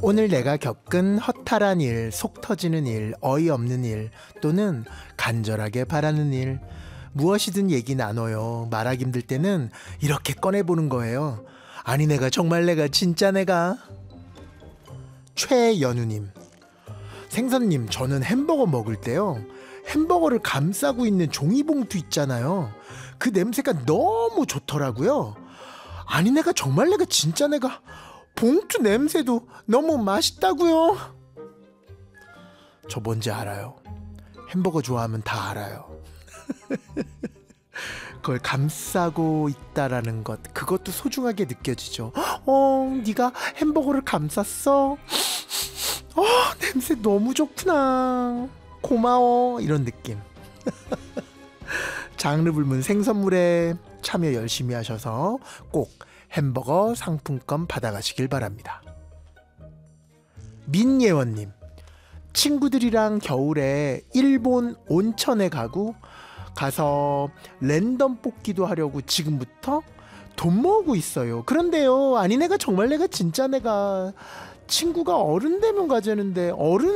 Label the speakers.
Speaker 1: 오늘 내가 겪은 허탈한 일, 속 터지는 일, 어이없는 일, 또는 간절하게 바라는 일, 무엇이든 얘기 나눠요. 말하기 힘들 때는 이렇게 꺼내보는 거예요. 아니 내가 정말 내가 진짜 내가. 최연우님, 생선님, 저는 햄버거 먹을 때요, 햄버거를 감싸고 있는 종이봉투 있잖아요. 그 냄새가 너무 좋더라고요. 아니 내가 정말 내가 진짜 내가 봉투 냄새도 너무 맛있다고요. 저 뭔지 알아요. 햄버거 좋아하면 다 알아요. 그걸 감싸고 있다라는 것, 그것도 소중하게 느껴지죠. 네가 햄버거를 감쌌어? 냄새 너무 좋구나, 고마워, 이런 느낌. 장르 불문 생선물에 참여 열심히 하셔서 꼭 햄버거 상품권 받아가시길 바랍니다. 민예원님, 친구들이랑 겨울에 일본 온천에 가서 랜덤 뽑기도 하려고 지금부터 돈 모으고 있어요. 그런데요, 아니 내가 정말 내가 진짜 내가 친구가 어른 되면 가자는데 어른